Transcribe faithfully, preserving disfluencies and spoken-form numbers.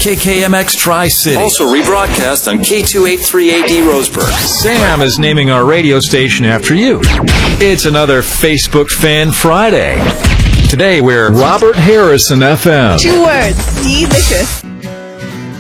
K K M X Tri-City. Also rebroadcast on K two eighty-three A D Roseburg. Sam is naming our radio station after you. It's another Facebook Fan Friday. Today we're Robert Harrison F M. Two words, delicious.